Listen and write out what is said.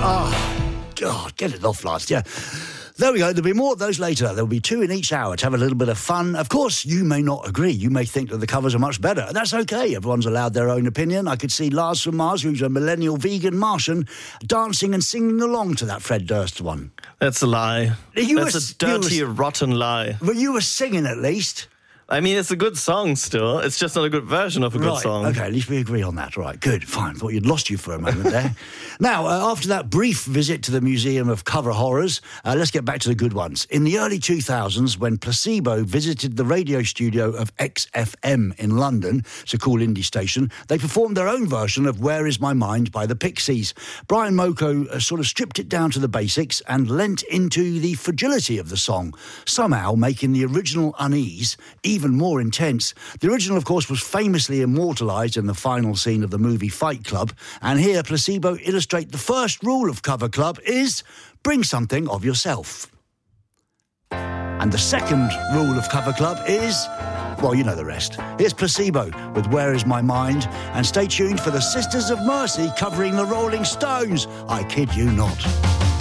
God, get it off last year. There we go. There'll be more of those later. There'll be 2 in each hour to have a little bit of fun. Of course, you may not agree. You may think that the covers are much better. And that's okay. Everyone's allowed their own opinion. I could see Lars from Mars, who's a millennial vegan Martian, dancing and singing along to that Fred Durst one. That's a lie. That's a dirty, rotten lie. But you were singing at least. I mean, it's a good song still. It's just not a good version of a good song. OK, at least we agree on that. All right, good, fine. Thought you'd lost you for a moment there. Now, after that brief visit to the Museum of Cover Horrors, let's get back to the good ones. In the early 2000s, when Placebo visited the radio studio of XFM in London, it's a cool indie station, they performed their own version of Where Is My Mind by the Pixies. Brian Moko sort of stripped it down to the basics and lent into the fragility of the song, somehow making the original unease even more intense. The original, of course, was famously immortalised in the final scene of the movie Fight Club, and here Placebo illustrate the first rule of Cover Club is bring something of yourself. And the second rule of Cover Club is, well, you know the rest. Here's Placebo with Where Is My Mind, and stay tuned for the Sisters of Mercy covering the Rolling Stones. I kid you not.